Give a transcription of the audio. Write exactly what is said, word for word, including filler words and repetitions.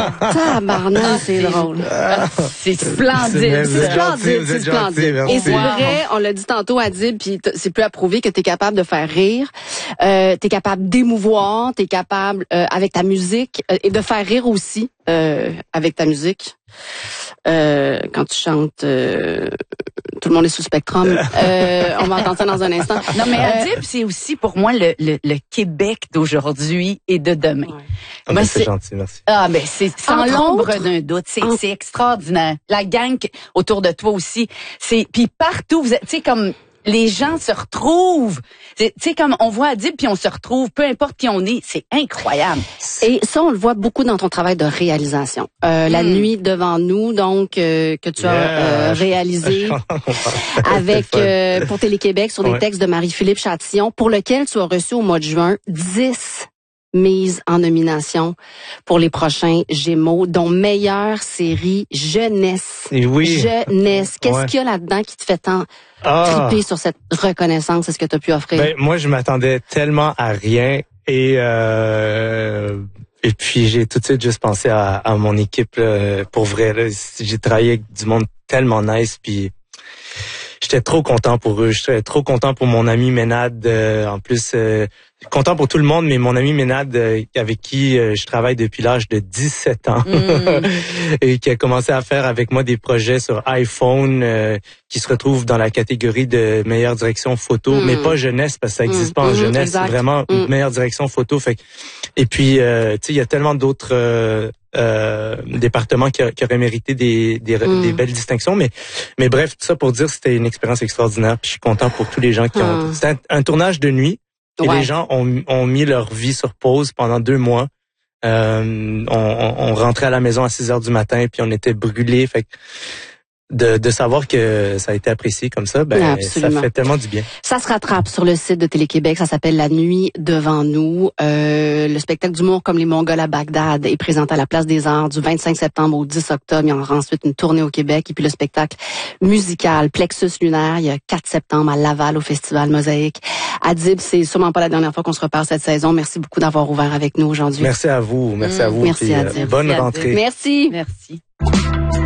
Tabarnak, c'est drôle. C'est splendide. C'est splendide, c'est splendide. Et c'est vrai, on l'a dit tantôt, Adib, puis c'est plus approuvé que t'es capable de faire rire, euh, t'es capable d'émouvoir, t'es capable euh, avec ta musique euh, et de faire rire aussi euh, avec ta musique. Euh, quand tu chantes euh, Tout le monde est sous Spectrum, euh, on va entendre ça dans un instant. Non, mais Adib, euh, c'est aussi pour moi le, le, le Québec d'aujourd'hui et de demain. Ouais. Ah, ben, c'est, c'est gentil, merci. Ah, ben c'est sans l'ombre d'un doute, c'est, en... c'est extraordinaire. La gang autour de toi aussi, c'est puis partout, vous êtes, tu sais, comme les gens se retrouvent. Tu sais, comme on voit Adib puis on se retrouve, peu importe qui on est, c'est incroyable. Et ça, on le voit beaucoup dans ton travail de réalisation. Euh, mm. La nuit devant nous, donc euh, que tu yeah. as euh, réalisé avec euh, pour Télé-Québec sur des ouais. textes de Marie-Philippe Chatillon, pour lequel tu as reçu au mois de juin dix mises en nomination pour les prochains Gémeaux, dont meilleure série jeunesse. Et oui. Jeunesse. Qu'est-ce ouais. qu'il y a là-dedans qui te fait tant ah. triper sur cette reconnaissance? Est-ce que tu as pu offrir? Ben, moi, je m'attendais tellement à rien et euh, et puis j'ai tout de suite juste pensé à, à mon équipe là, pour vrai. Là, j'ai travaillé avec du monde tellement nice, puis j'étais trop content pour eux. J'étais trop content pour mon ami Ménade. Euh, en plus, euh, content pour tout le monde, mais mon ami Ménade, euh, avec qui euh, je travaille depuis l'âge de dix-sept ans, mm. et qui a commencé à faire avec moi des projets sur iPhone, euh, qui se retrouvent dans la catégorie de meilleure direction photo, mm. mais pas jeunesse, parce que ça n'existe mm. pas en mm. jeunesse. Exact. C'est vraiment mm. meilleure direction photo. Fait et puis, euh, tu sais, il y a tellement d'autres... Euh, Euh, département qui, a, qui aurait mérité des, des, mm. des belles distinctions, mais mais bref, tout ça pour dire que c'était une expérience extraordinaire. Puis je suis content pour tous les gens qui mm. ont. C'était un, un tournage de nuit et ouais. les gens ont, ont mis leur vie sur pause pendant deux mois. Euh, on, on rentrait à la maison à six heures du matin, puis on était brûlés. Fait que de, de savoir que ça a été apprécié comme ça, ben Absolument. Ça fait tellement du bien. Ça se rattrape sur le site de Télé-Québec, ça s'appelle La Nuit devant nous. Euh, le spectacle d'humour comme les Mongols à Bagdad est présenté à la Place des Arts du vingt-cinq septembre au dix octobre. Il y aura ensuite une tournée au Québec et puis le spectacle musical Plexus Lunaire, il y a quatre septembre à Laval au Festival Mosaïque. Adib, c'est sûrement pas la dernière fois qu'on se reparle cette saison. Merci beaucoup d'avoir ouvert avec nous aujourd'hui. Merci à vous, merci mmh. à vous. Merci Adib. Euh, bonne merci rentrée. Adib. Merci. Merci.